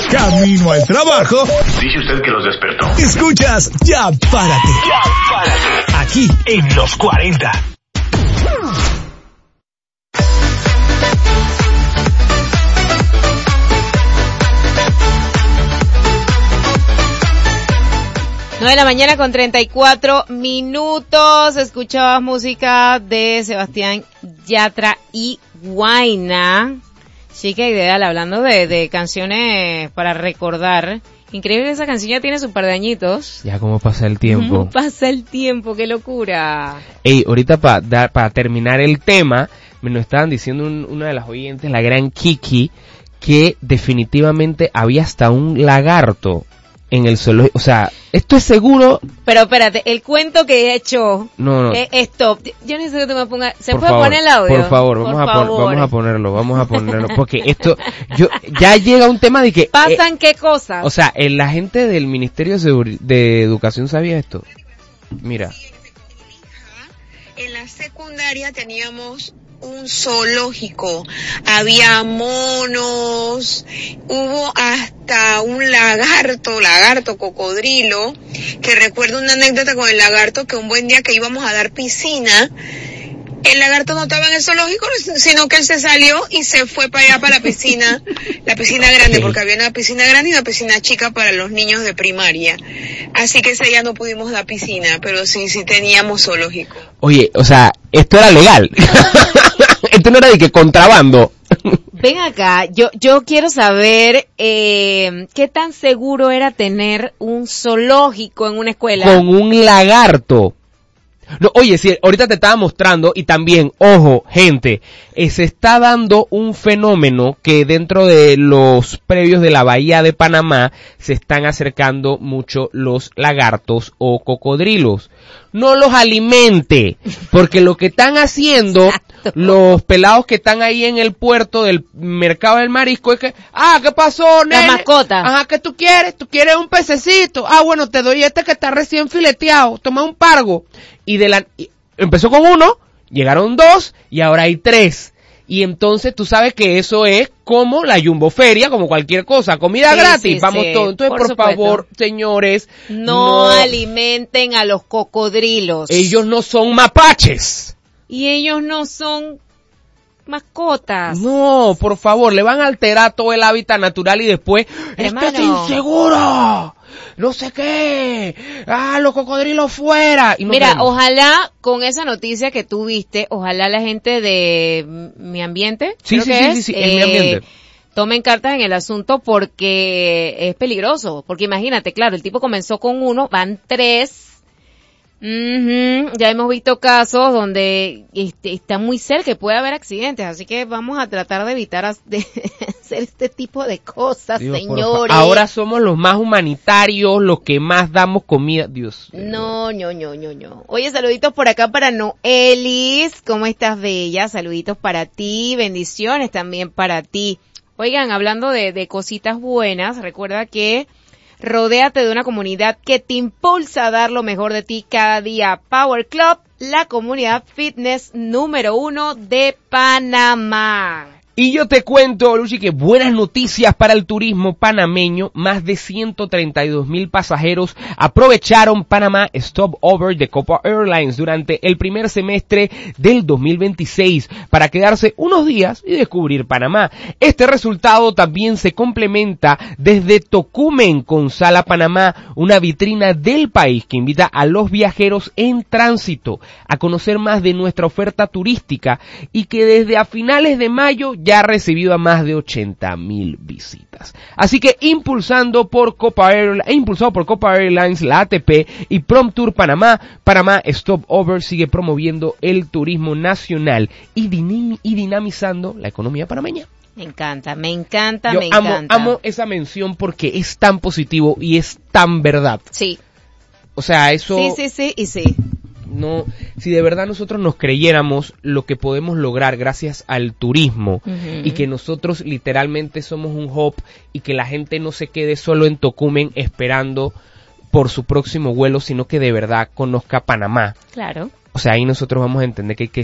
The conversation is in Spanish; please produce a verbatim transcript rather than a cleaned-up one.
camino al trabajo. Dice usted que los despertó. Escuchas Ya Párate. Ya Párate. Aquí en Los cuarenta. nueve de la mañana con treinta y cuatro minutos. Escuchabas música de Sebastián Yatra y Guayna. Chica ideal, hablando de, de canciones para recordar. Increíble que esa canción ya tiene su par de añitos. Ya cómo pasa el tiempo. ¿Cómo pasa el tiempo? ¡Qué locura! Ey, ahorita para para terminar el tema, me nos estaban diciendo un, una de las oyentes, la gran Kiki, que definitivamente había hasta un lagarto en el zoológico. O sea, esto es seguro. Pero espérate, el cuento que he hecho. No, no. Eh, stop. Yo necesito que tú me pongas. ¿Se por puede favor, poner el audio? Por favor, vamos, por a favor. Pon, vamos a ponerlo, vamos a ponerlo. Porque esto, yo, ya llega un tema de que. ¿Pasan eh, qué cosas? O sea, el, la gente del Ministerio de, Seguri- de Educación sabía esto. Mira. En la secundaria teníamos un zoológico, había monos, hubo hasta un lagarto, lagarto cocodrilo, que recuerdo una anécdota con el lagarto, que un buen día que íbamos a dar piscina, el lagarto no estaba en el zoológico, sino que él se salió y se fue para allá, para la piscina, la piscina grande, porque había una piscina grande y una piscina chica para los niños de primaria. Así que ese día no pudimos dar piscina, pero sí, sí teníamos zoológico. Oye, o sea, esto era legal. Esto no era de que contrabando. Ven acá, yo yo quiero saber eh, qué tan seguro era tener un zoológico en una escuela. Con un lagarto. No, oye, si ahorita te estaba mostrando, y también, ojo, gente, eh, se está dando un fenómeno que dentro de los previos de la Bahía de Panamá se están acercando mucho los lagartos o cocodrilos. No los alimente, porque lo que están haciendo Exacto. los pelados que están ahí en el puerto del mercado del marisco es que, ah, ¿qué pasó, nene? La mascota. Ajá, ¿qué tú quieres? ¿Tú quieres un pececito? Ah, bueno, te doy este que está recién fileteado, toma un pargo. Y de la, y empezó con uno, llegaron dos, y ahora hay tres. Y entonces tú sabes que eso es como la jumboferia, como cualquier cosa, comida sí, gratis, sí, vamos sí. todo. Entonces, por, por favor, señores, no, no alimenten a los cocodrilos. Ellos no son mapaches. Y ellos no son mascotas. No, por favor, le van a alterar todo el hábitat natural y después, Hermano. ¡Esto es inseguro! No sé qué, ah, los cocodrilos fuera. Y Mira, vemos. ojalá con esa noticia que tú viste, ojalá la gente de Mi Ambiente, sí, creo sí, que sí, es, sí, sí, eh, en Mi Ambiente, tomen cartas en el asunto porque es peligroso. Porque imagínate, claro, el tipo comenzó con uno, van tres. Uh-huh. Ya hemos visto casos donde este, está muy cerca y puede haber accidentes, así que vamos a tratar de evitar de hacer este tipo de cosas, Dios, señores. Ahora somos los más humanitarios, los que más damos comida, Dios. No, no, no, no, no. Oye, saluditos por acá para Noelis, ¿cómo estás, bella? Saluditos para ti, bendiciones también para ti. Oigan, hablando de, de cositas buenas, recuerda que rodéate de una comunidad que te impulsa a dar lo mejor de ti cada día. Power Club, la comunidad fitness número uno de Panamá. Y yo te cuento, Luchi, que buenas noticias para el turismo panameño. Más de ciento treinta y dos mil pasajeros aprovecharon Panamá Stopover de Copa Airlines durante el primer semestre del dos mil veintiséis para quedarse unos días y descubrir Panamá. Este resultado también se complementa desde Tocumen con Sala Panamá, una vitrina del país que invita a los viajeros en tránsito a conocer más de nuestra oferta turística y que desde a finales de mayo ya ha recibido a más de ochenta mil visitas. Así que impulsando por Copa Airlines, e impulsado por Copa Airlines, la A T P y Promtour Panamá, Panamá Stopover sigue promoviendo el turismo nacional y, dinim- y dinamizando la economía panameña. Me encanta, me encanta, Yo me amo, encanta. amo esa mención porque es tan positivo y es tan verdad. Sí. O sea, eso... Sí, sí, sí, y sí. No, si de verdad nosotros nos creyéramos lo que podemos lograr gracias al turismo uh-huh. y que nosotros literalmente somos un hub y que la gente no se quede solo en Tocumen esperando por su próximo vuelo, sino que de verdad conozca Panamá. Claro. O sea, ahí nosotros vamos a entender que hay que